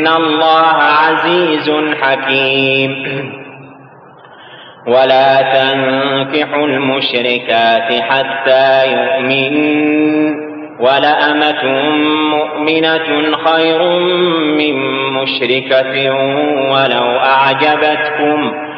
إن الله عزيز حكيم. ولا تنكحوا المشركات حتى يؤمنن، ولأمة مؤمنة خير من مشركة ولو أعجبتكم،